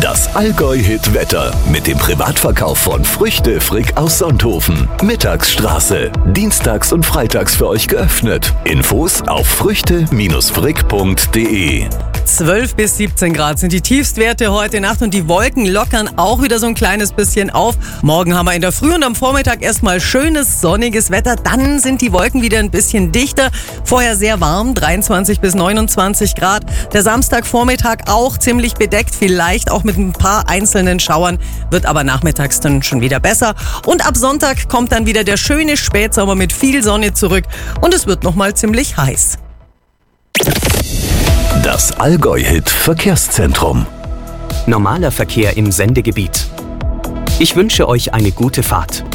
Das Allgäu-Hit-Wetter mit dem Privatverkauf von Früchte Frick aus Sonthofen. Mittagsstraße. Dienstags und freitags für euch geöffnet. Infos auf früchte-frick.de. 12 bis 17 Grad sind die Tiefstwerte heute Nacht und die Wolken lockern auch wieder so ein kleines bisschen auf. Morgen haben wir in der Früh und am Vormittag erstmal schönes, sonniges Wetter. Dann sind die Wolken wieder ein bisschen dichter. Vorher sehr warm, 23 bis 29 Grad. Der Samstagvormittag auch ziemlich bedeckt, vielleicht auch mit ein paar einzelnen Schauern, wird aber nachmittags dann schon wieder besser. Und ab Sonntag kommt dann wieder der schöne Spätsommer mit viel Sonne zurück und es wird nochmal ziemlich heiß. Das Allgäu-Hit-Verkehrszentrum. Normaler Verkehr im Sendegebiet. Ich wünsche euch eine gute Fahrt.